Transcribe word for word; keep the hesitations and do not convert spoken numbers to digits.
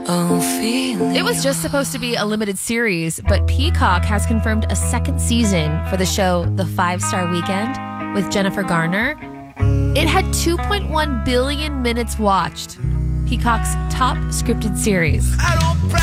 It was just supposed to be a limited series, but Peacock has confirmed a second season for the show The Five-Star Weekend with Jennifer Garner. It had two point one billion minutes watched. Peacock's top scripted series.